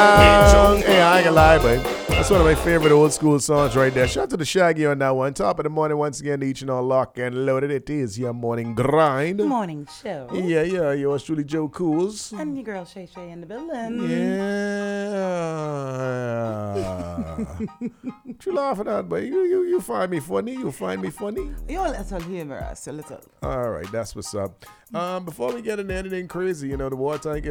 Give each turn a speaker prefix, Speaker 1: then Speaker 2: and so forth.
Speaker 1: Hey, I ain't gonna lie, but that's one of my favorite old school songs right there. Shout out to the Shaggy on that one. Top of the morning once again, each and all lock and loaded. It is your morning grind.
Speaker 2: Morning show.
Speaker 1: Yeah, yours truly, Joe Cools.
Speaker 2: And your girl Shay Shay in the building.
Speaker 1: Yeah. What you laughing at, boy? You find me funny? You find me funny?
Speaker 2: You're a little humorous, a little.
Speaker 1: All right, that's what's up. Before we get into anything crazy, the water tank